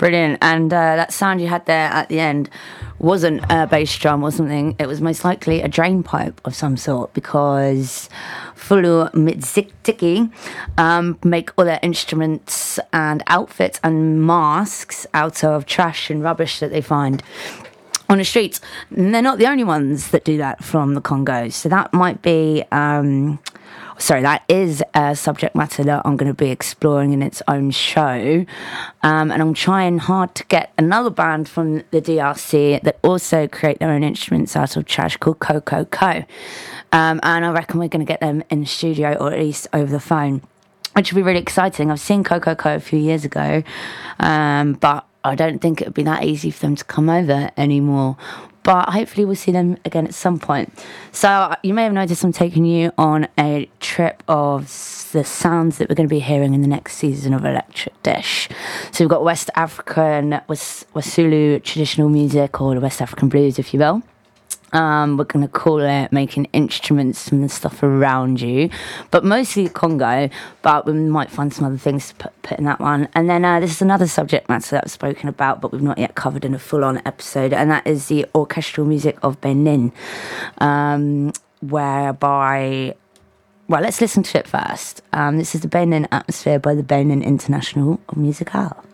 Brilliant. And that sound you had there at the end wasn't a bass drum or something. It was most likely a drain pipe of some sort, because Fulu Mitziki make all their instruments and outfits and masks out of trash and rubbish that they find on the streets. And they're not the only ones that do that from the Congo. So that might be... that is a subject matter that I'm going to be exploring in its own show. And I'm trying hard to get another band from the DRC that also create their own instruments out of trash called Coco Co. And I reckon we're going to get them in the studio, or at least over the phone, which would be really exciting. I've seen Coco Co a few years ago, but I don't think it would be that easy for them to come over anymore. But hopefully we'll see them again at some point. So you may have noticed I'm taking you on a trip of the sounds that we're going to be hearing in the next season of Electric Dish. So we've got West African, Wasulu traditional music, or the West African blues, if you will. We're going to call it making instruments from the stuff around you, but mostly Congo, but we might find some other things to put in that one. And then this is another subject matter that I've spoken about, but we've not yet covered in a full-on episode, and that is the orchestral music of Benin, whereby... Well, let's listen to it first. This is the Benin Atmosphere by the Benin International Musicale.